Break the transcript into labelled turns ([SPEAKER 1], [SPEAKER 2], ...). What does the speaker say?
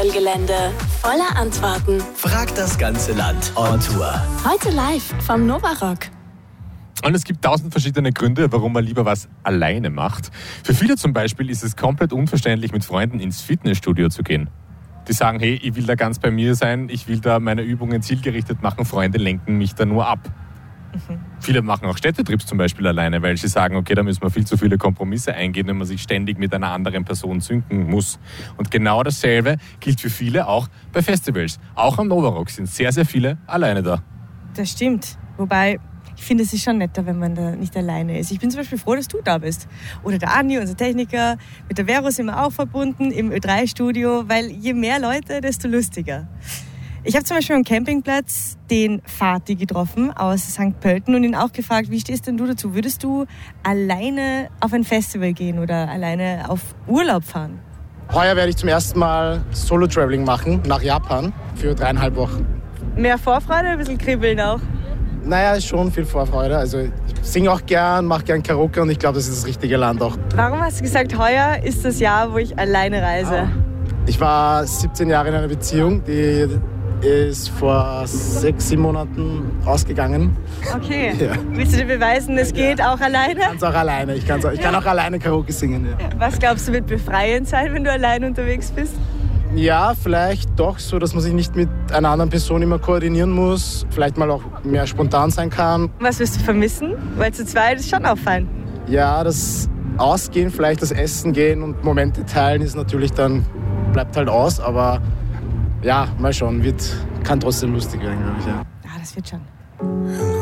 [SPEAKER 1] Festivalgelände voller Antworten.
[SPEAKER 2] Fragt das ganze Land on Tour.
[SPEAKER 1] Heute live vom Novarock.
[SPEAKER 3] Und es gibt 1000 verschiedene Gründe, warum man lieber was alleine macht. Für viele zum Beispiel ist es komplett unverständlich, mit Freunden ins Fitnessstudio zu gehen. Die sagen, hey, ich will da ganz bei mir sein, ich will da meine Übungen zielgerichtet machen, Freunde lenken mich da nur ab. Viele machen auch Städtetrips zum Beispiel alleine, weil sie sagen, okay, da müssen wir viel zu viele Kompromisse eingehen, wenn man sich ständig mit einer anderen Person synken muss. Und genau dasselbe gilt für viele auch bei Festivals. Auch am Novarock sind sehr, sehr viele alleine da.
[SPEAKER 4] Das stimmt. Wobei, ich finde, es ist schon netter, wenn man da nicht alleine ist. Ich bin zum Beispiel froh, dass du da bist. Oder der Andi, unser Techniker. Mit der Vero sind wir auch verbunden im Ö3-Studio, weil je mehr Leute, desto lustiger. Ich habe zum Beispiel am Campingplatz den Vati getroffen aus St. Pölten und ihn auch gefragt, wie stehst denn du dazu? Würdest du alleine auf ein Festival gehen oder alleine auf Urlaub fahren?
[SPEAKER 5] Heuer werde ich zum ersten Mal Solo-Traveling machen nach Japan für 3,5 Wochen.
[SPEAKER 4] Mehr Vorfreude, ein bisschen kribbeln auch?
[SPEAKER 5] Naja, ist schon viel Vorfreude. Also ich singe auch gern, mache gern Karaoke und ich glaube, das ist das richtige Land auch.
[SPEAKER 4] Warum hast du gesagt, heuer ist das Jahr, wo ich alleine reise?
[SPEAKER 5] Ich war 17 Jahre in einer Beziehung, die ist vor 6-7 Monaten ausgegangen.
[SPEAKER 4] Okay.
[SPEAKER 5] Ja.
[SPEAKER 4] Willst du dir beweisen, es geht auch alleine?
[SPEAKER 5] Ich kann es auch alleine. Ich kann auch alleine Karaoke singen. Ja.
[SPEAKER 4] Was glaubst du, wird befreiend sein, wenn du allein unterwegs bist?
[SPEAKER 5] Ja, vielleicht doch so, dass man sich nicht mit einer anderen Person immer koordinieren muss. Vielleicht mal auch mehr spontan sein kann.
[SPEAKER 4] Was wirst du vermissen? Weil zu zweit ist schon auffallend.
[SPEAKER 5] Ja, das Ausgehen, vielleicht das Essen gehen und Momente teilen ist natürlich dann, bleibt halt aus, aber ja, mal schauen, kann trotzdem lustig werden, glaube ich. Ja.
[SPEAKER 4] Ja, das wird schon.